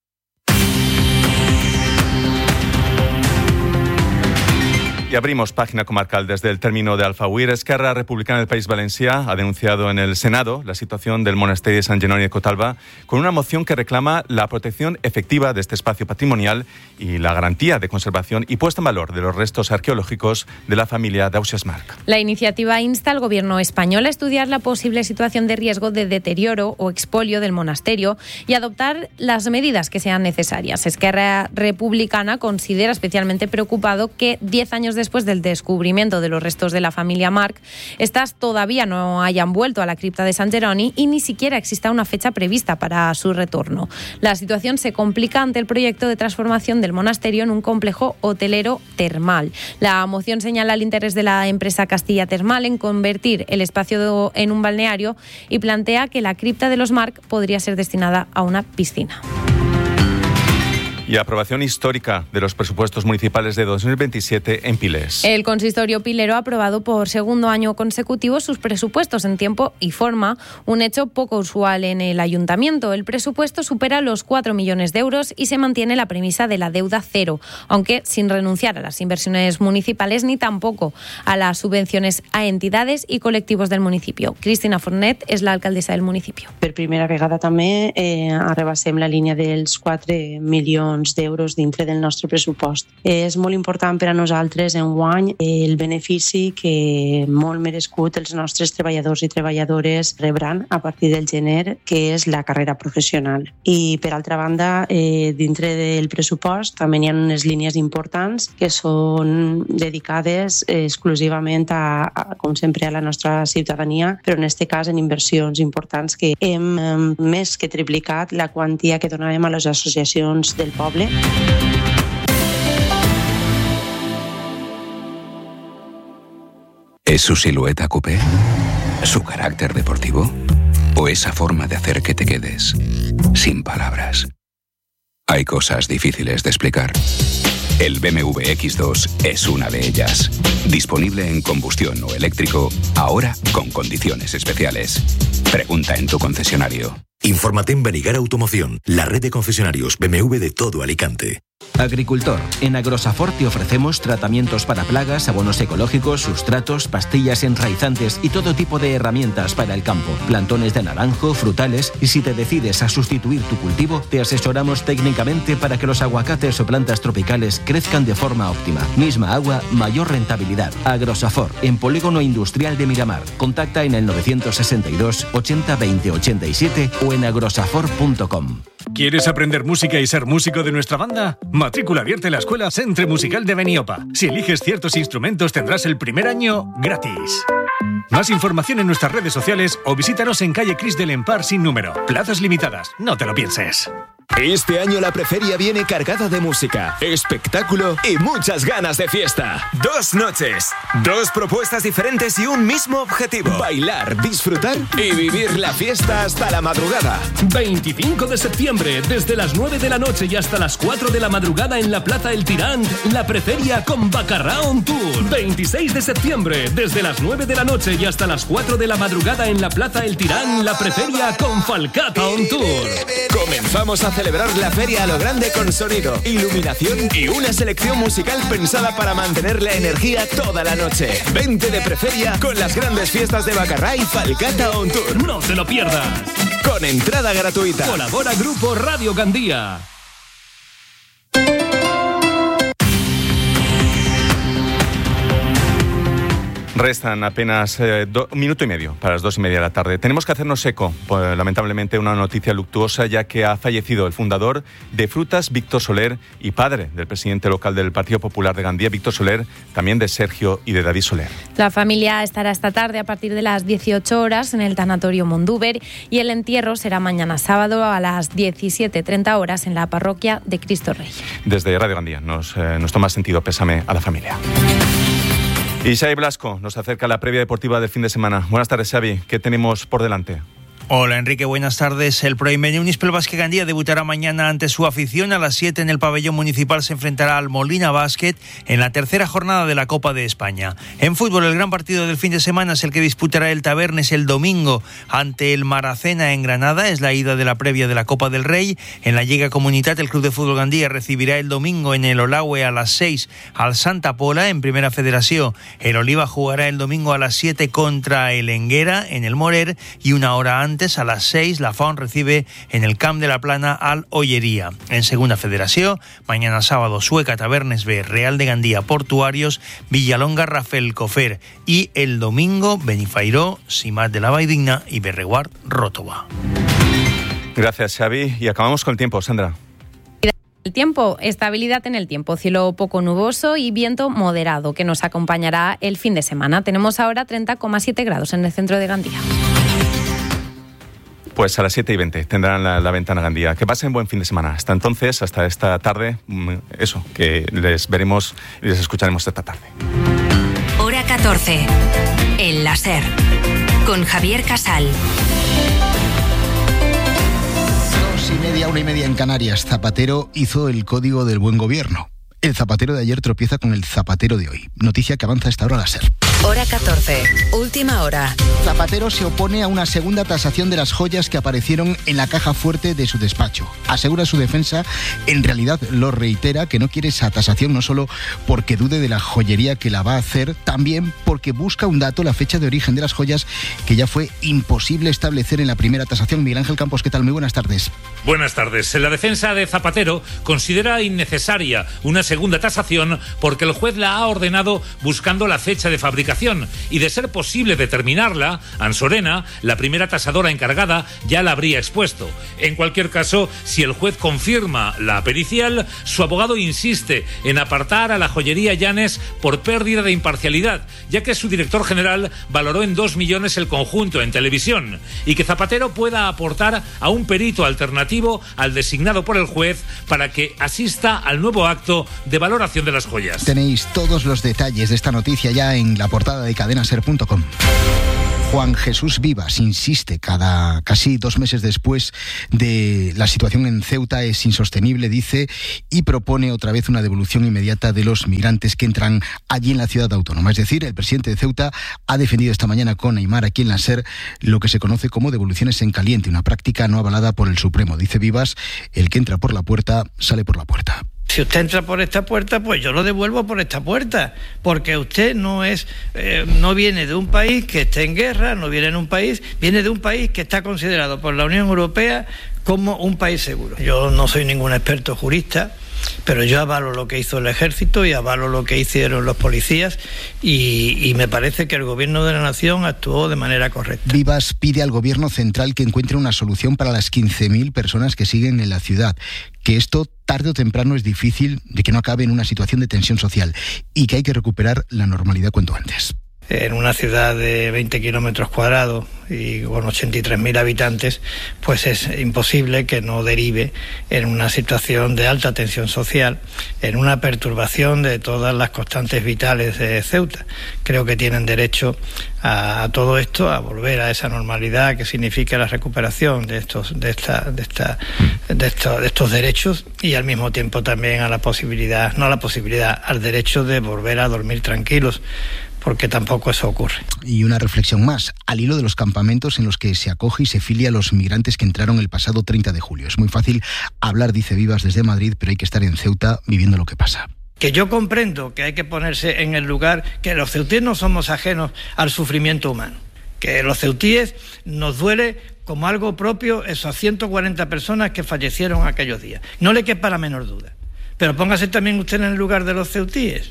Y abrimos página comarcal desde el término de Alfauir. Esquerra Republicana del País Valencià ha denunciado en el Senado la situación del monasterio de Sant Genoni de Cotalba con una moción que reclama la protección efectiva de este espacio patrimonial y la garantía de conservación y puesta en valor de los restos arqueológicos de la familia d'Ausiasmarc.
La iniciativa insta al gobierno español a estudiar la posible situación de riesgo de deterioro o expolio del monasterio y adoptar las medidas que sean necesarias. Esquerra Republicana considera especialmente preocupado que 10 años después del descubrimiento de los restos de la familia Marc, estas todavía no hayan vuelto a la cripta de Sant Jeroni y ni siquiera exista una fecha prevista para su retorno. La situación se complica ante el proyecto de transformación del monasterio en un complejo hotelero termal. La moción señala el interés de la empresa Castilla Termal en convertir el espacio en un balneario y plantea que la cripta de los Marc podría ser destinada a una piscina.
Y aprobación histórica de los presupuestos municipales de 2027 en Piles.
El consistorio pilero ha aprobado por segundo año consecutivo sus presupuestos en tiempo y forma, un hecho poco usual en el ayuntamiento. El presupuesto supera los 4 millones de euros y se mantiene la premisa de la deuda cero, aunque sin renunciar a las inversiones municipales ni tampoco a las subvenciones a entidades y colectivos del municipio. Cristina Fornet és l'alcaldessa del municipi.
Per primera vegada també arrebassem la línia dels 4 milions d'euros dintre del nostre pressupost. És molt important per a nosaltres enguany el benefici que molt merescut els nostres treballadors i treballadores rebran a partir del gener, que és la carrera professional. I per altra banda, dintre del pressupost també hi ha unes línies importants que són dedicades exclusivament com sempre, a la nostra ciutadania, però en aquest cas en inversions importants que hem més que triplicat la quantia que donàvem a les associacions del poble.
¿Es su silueta coupé? ¿Su carácter deportivo? ¿O esa forma de hacer que te quedes sin palabras? Hay cosas difíciles de explicar. El BMW X2 es una de ellas. Disponible en combustión o eléctrico, ahora con condiciones especiales. Pregunta en tu concesionario.
Infórmate en Benigar Automoción, la red de concesionarios BMW de todo Alicante.
Agricultor, en Agrosafor te ofrecemos tratamientos para plagas, abonos ecológicos, sustratos, pastillas enraizantes y todo tipo de herramientas para el campo, plantones de naranjo, frutales, y si te decides a sustituir tu cultivo, te asesoramos técnicamente para que los aguacates o plantas tropicales crezcan de forma óptima. Misma agua, mayor rentabilidad. Agrosafor, en Polígono Industrial de Miramar. Contacta en el 962 80 20 87 o en agrosafor.com.
¿Quieres aprender música y ser músico de nuestra banda? Matrícula abierta en la Escuela Centre Musical de Beniopa. Si eliges ciertos instrumentos tendrás el primer año gratis. Más información en nuestras redes sociales o visítanos en calle Cris del Empar sin número. Plazas limitadas, no te lo pienses.
Este año la Preferia viene cargada de música, espectáculo y muchas ganas de fiesta. 2 noches, 2 propuestas diferentes y un mismo objetivo: bailar, disfrutar y vivir la fiesta hasta la madrugada.
25 de septiembre, desde las 9 de la noche y hasta las 4 de la madrugada en la Plaza El Tirant, la Preferia con Bacarrá on Tour. 26 de septiembre, desde las 9 de la noche y hasta las 4 de la madrugada en la Plaza El Tirant, la Preferia con Falcata on Tour.
Comenzamos a celebrar la feria a lo grande con sonido, iluminación y una selección musical pensada para mantener la energía toda la noche. Vente de Preferia con las grandes fiestas de Bacarrá y Falcata on Tour.
No te lo pierdas.
Con entrada gratuita.
Colabora Grupo Radio Gandía.
Restan apenas 1 minuto y medio para las 2:30 de la tarde. Tenemos que hacernos eco, pues, lamentablemente, una noticia luctuosa, ya que ha fallecido el fundador de Frutas, Víctor Soler, y padre del presidente local del Partido Popular de Gandía, Víctor Soler, también de Sergio y de David Soler.
La familia estará esta tarde a partir de las 18 horas en el tanatorio Mondúber y el entierro será mañana sábado a las 17:30 horas en la parroquia de Cristo Rey.
Desde Radio Gandía nos toma sentido pésame a la familia. Y Xavi Blasco nos acerca a la previa deportiva del fin de semana. Buenas tardes, Xavi. ¿Qué tenemos por delante?
Hola Enrique, buenas tardes. El Proimeni Unispel Basket Gandía debutará mañana ante su afición. A las 7 en el pabellón municipal se enfrentará al Molina Basket en la tercera jornada de la Copa de España. En fútbol, el gran partido del fin de semana es el que disputará el Tabernes el domingo ante el Maracena en Granada. Es la ida de la previa de la Copa del Rey. En la Lliga Comunitat, el Club de Fútbol Gandía recibirá el domingo en el Olaue a las 6 al Santa Pola. En Primera Federación, el Oliva jugará el domingo a las 7 contra el Enguera en el Morer, y una hora antes, a las 6, la Font recibe en el Camp de la Plana al Ollería. En Segunda Federación, mañana sábado, Sueca Tabernes B, Real de Gandía Portuarios, Villalonga Rafael Cofer, y el domingo Benifairó, Simat de la Valldigna y Berreguard Rótova.
Gracias, Xavi. Y acabamos con el tiempo, Sandra.
El tiempo, estabilidad en el tiempo, cielo poco nuboso y viento moderado que nos acompañará el fin de semana. Tenemos ahora 30,7 grados en el centro de Gandía.
Pues a las 7:20 tendrán la ventana Gandía. Que pasen buen fin de semana. Hasta entonces, hasta esta tarde, eso, que les veremos y les escucharemos esta tarde.
Hora 14, El Láser, con Javier Casal.
2:30.
1:30 en Canarias. Zapatero hizo el código del buen gobierno. El zapatero de ayer tropieza con el zapatero de hoy. Noticia que avanza a esta hora la SER.
Hora 14, última hora.
Zapatero se opone a una segunda tasación de las joyas que aparecieron en la caja fuerte de su despacho. Asegura su defensa, en realidad lo reitera, que no quiere esa tasación no solo porque dude de la joyería que la va a hacer, también porque busca un dato, la fecha de origen de las joyas, que ya fue imposible establecer en la primera tasación. Miguel Ángel Campos, ¿qué tal? Muy buenas tardes.
Buenas tardes. La defensa de Zapatero considera innecesaria una segunda tasación porque el juez la ha ordenado buscando la fecha de fabricación y, de ser posible determinarla, Ansorena, la primera tasadora encargada, ya la habría expuesto. En cualquier caso, si el juez confirma la pericial, su abogado insiste en apartar a la joyería Llanes por pérdida de imparcialidad, ya que su director general valoró en 2 millones el conjunto en televisión, y que Zapatero pueda aportar a un perito alternativo al designado por el juez para que asista al nuevo acto de valoración de las joyas.
Tenéis todos los detalles de esta noticia ya en la portada de cadenaser.com. Juan Jesús Vivas insiste casi 2 meses después de la situación en Ceuta es insostenible, dice, y propone otra vez una devolución inmediata de los migrantes que entran allí en la ciudad autónoma. Es decir, el presidente de Ceuta ha defendido esta mañana con Aimar aquí en la SER lo que se conoce como devoluciones en caliente, una práctica no avalada por el Supremo. Dice Vivas, el que entra por la puerta sale por la puerta.
Si usted entra por esta puerta, pues yo lo devuelvo por esta puerta, porque usted no viene de un país que esté en guerra, viene de un país que está considerado por la Unión Europea como un país seguro. Yo no soy ningún experto jurista, pero yo avalo lo que hizo el ejército y avalo lo que hicieron los policías y me parece que el gobierno de la nación actuó de manera correcta.
Vivas pide al gobierno central que encuentre una solución para las 15.000 personas que siguen en la ciudad, que esto tarde o temprano es difícil de que no acabe en una situación de tensión social y que hay que recuperar la normalidad cuanto antes.
En una ciudad de 20 kilómetros cuadrados y con 83.000 habitantes, pues es imposible que no derive en una situación de alta tensión social, en una perturbación de todas las constantes vitales de Ceuta. Creo que tienen derecho a todo esto, a volver a esa normalidad que significa la recuperación de estos derechos y al mismo tiempo también al derecho de volver a dormir tranquilos, porque tampoco eso ocurre.
Y una reflexión más, al hilo de los campamentos en los que se acoge y se filia a los migrantes que entraron el pasado 30 de julio. Es muy fácil hablar, dice Vivas, desde Madrid, pero hay que estar en Ceuta viviendo lo que pasa.
Que yo comprendo que hay que ponerse en el lugar, que los ceutíes no somos ajenos al sufrimiento humano, que los ceutíes nos duele como algo propio esas 140 personas que fallecieron aquellos días. No le quepa la menor duda. Pero póngase también usted en el lugar de los ceutíes.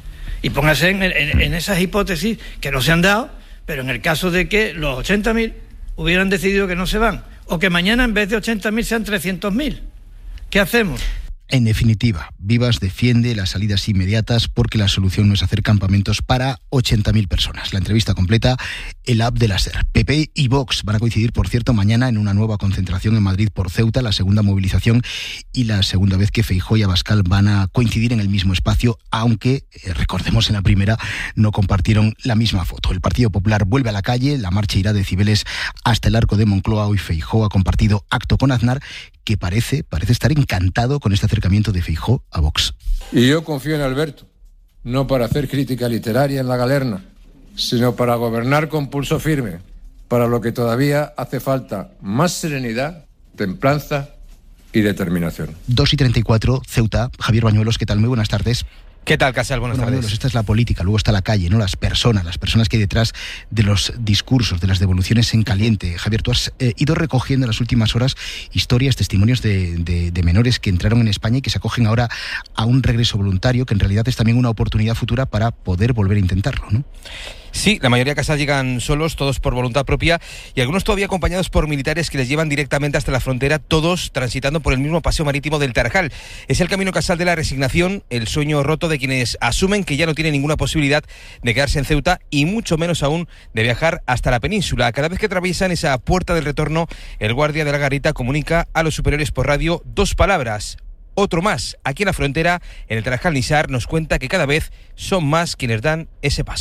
Y póngase en esas hipótesis que no se han dado, pero en el caso de que los 80.000 hubieran decidido que no se van, o que mañana en vez de 80.000 sean 300.000, ¿qué hacemos?
En definitiva, Vivas defiende las salidas inmediatas porque la solución no es hacer campamentos para 80.000 personas. La entrevista completa, el app de la SER. PP y Vox van a coincidir, por cierto, mañana en una nueva concentración en Madrid por Ceuta, la segunda movilización y la segunda vez que Feijóo y Abascal van a coincidir en el mismo espacio, aunque, recordemos, en la primera no compartieron la misma foto. El Partido Popular vuelve a la calle, la marcha irá de Cibeles hasta el Arco de Moncloa. Hoy Feijóo ha compartido acto con Aznar, que parece estar encantado con este acercamiento de Feijóo a Vox.
Y yo confío en Alberto, no para hacer crítica literaria en la galerna, sino para gobernar con pulso firme, para lo que todavía hace falta más serenidad, templanza y determinación.
2:34, Ceuta. Javier Bañuelos, ¿qué tal? Muy buenas tardes.
¿Qué tal, Casal? Buenas tardes.
Esta es la política, luego está la calle, ¿no? Las personas que hay detrás de los discursos, de las devoluciones en caliente. Javier, tú has ido recogiendo en las últimas horas historias, testimonios de menores que entraron en España y que se acogen ahora a un regreso voluntario, que en realidad es también una oportunidad futura para poder volver a intentarlo, ¿no?
Sí, la mayoría de casas llegan solos, todos por voluntad propia, y algunos todavía acompañados por militares que les llevan directamente hasta la frontera, todos transitando por el mismo paseo marítimo del Tarajal. Es el camino casal de la resignación, el sueño roto de quienes asumen que ya no tienen ninguna posibilidad de quedarse en Ceuta y mucho menos aún de viajar hasta la península. Cada vez que atraviesan esa puerta del retorno, el guardia de la garita comunica a los superiores por radio 2 palabras: otro más. Aquí en la frontera, en el Tarajal Nisar, nos cuenta que cada vez son más quienes dan ese paso.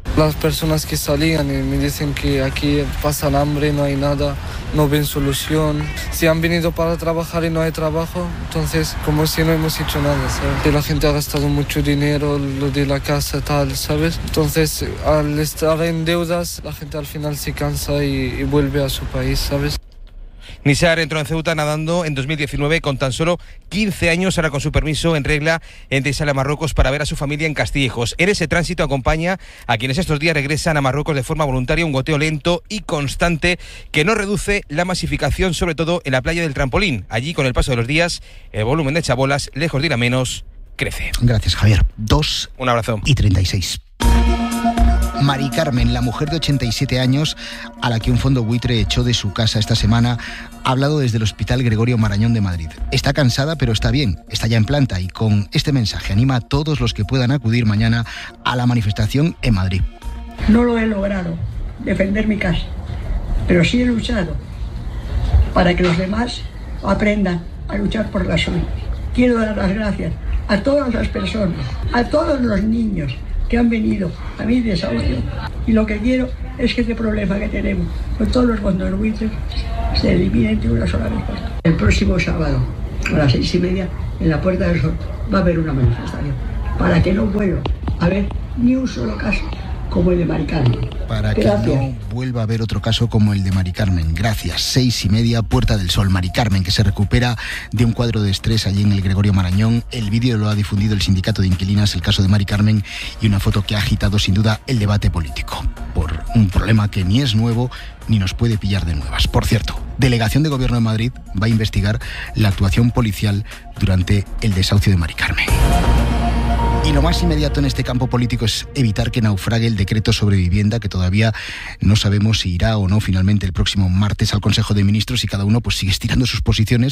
Las personas que salían y me dicen que aquí pasan hambre, no hay nada, no ven solución. Si han venido para trabajar y no hay trabajo, entonces como si no hemos hecho nada, ¿sabes? La gente ha gastado mucho dinero, lo de la casa, tal, ¿sabes? Entonces, al estar en deudas, la gente al final se cansa y vuelve a su país, ¿sabes?
Nisar entró en Ceuta nadando en 2019 con tan solo 15 años, ahora con su permiso en regla, entre Isla Marruecos para ver a su familia en Castillejos. En ese tránsito acompaña a quienes estos días regresan a Marruecos de forma voluntaria un goteo lento y constante que no reduce la masificación, sobre todo en la playa del Trampolín. Allí, con el paso de los días, el volumen de chabolas, lejos de ir a menos, crece.
Gracias, Javier. 2
Un abrazo.
y 36. Mari Carmen, la mujer de 87 años a la que un fondo buitre echó de su casa esta semana, ha hablado desde el Hospital Gregorio Marañón de Madrid. Está cansada, pero está bien, está ya en planta y con este mensaje anima a todos los que puedan acudir mañana a la manifestación en Madrid.
No lo he logrado, defender mi casa, pero sí he luchado para que los demás aprendan a luchar por la suya. Quiero dar las gracias a todas las personas, a todos los niños que han venido a mi desahucio, y lo que quiero es que este problema que tenemos con todos los fondos buitres se elimine de una sola vez. El próximo sábado a las 6:30 en la Puerta del Sol va a haber una manifestación para que no vuelva a haber ni un solo caso como el de Mari Carmen.
Para que no vuelva a haber otro caso como el de Mari Carmen. Gracias. 6:30, Puerta del Sol. Mari Carmen, que se recupera de un cuadro de estrés allí en el Gregorio Marañón. El vídeo lo ha difundido el Sindicato de Inquilinas, el caso de Mari Carmen, y una foto que ha agitado sin duda el debate político por un problema que ni es nuevo ni nos puede pillar de nuevas. Por cierto, Delegación de Gobierno de Madrid va a investigar la actuación policial durante el desahucio de Mari Carmen. Y lo más inmediato en este campo político es evitar que naufrague el decreto sobre vivienda, que todavía no sabemos si irá o no finalmente el próximo martes al Consejo de Ministros, y cada uno pues sigue estirando sus posiciones